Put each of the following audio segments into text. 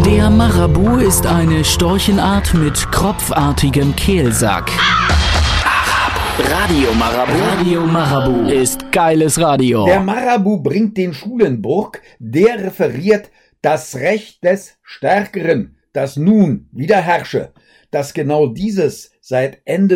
Der Marabu ist eine Storchenart mit kropfartigem Kehlsack. Radio Marabu. Radio Marabu ist geiles Radio. Der Marabu bringt den Schulenburg, der referiert das Recht des Stärkeren, das nun wieder herrsche. Dass genau dieses seit Ende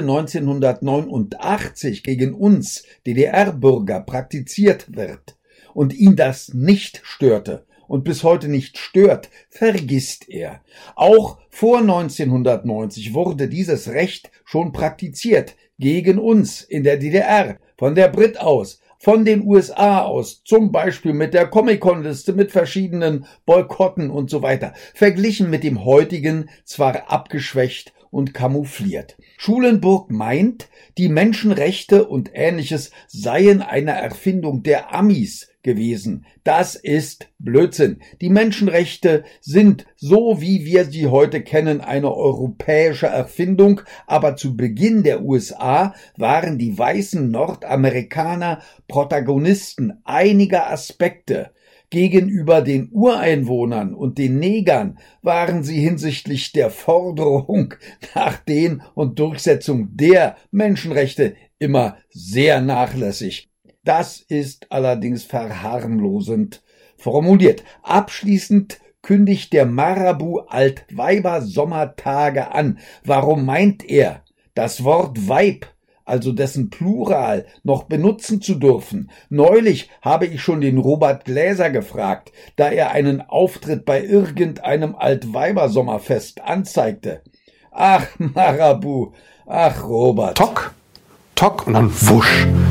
1989 gegen uns DDR-Bürger praktiziert wird und ihn das nicht störte und bis heute nicht stört, vergisst er. Auch vor 1990 wurde dieses Recht schon praktiziert gegen uns in der DDR, von der Brit aus, von den USA aus, zum Beispiel mit der Comic-Con-Liste, mit verschiedenen Boykotten und so weiter, verglichen mit dem heutigen, zwar abgeschwächt und kamoufliert. Schulenburg meint, die Menschenrechte und Ähnliches seien eine Erfindung der Amis gewesen. Das ist Blödsinn. Die Menschenrechte sind, so wie wir sie heute kennen, eine europäische Erfindung, aber zu Beginn der USA waren die weißen Nordamerikaner Protagonisten einiger Aspekte. Gegenüber den Ureinwohnern und den Negern waren sie hinsichtlich der Forderung nach den und Durchsetzung der Menschenrechte immer sehr nachlässig. Das ist allerdings verharmlosend formuliert. Abschließend kündigt der Marabu Altweiber-Sommertage an. Warum meint er, das Wort Weib, also dessen Plural, noch benutzen zu dürfen? Neulich habe ich schon den Robert Gläser gefragt, da er einen Auftritt bei irgendeinem Altweiber-Sommerfest anzeigte. Ach, Marabu, ach, Robert. Tock, tock und dann wusch.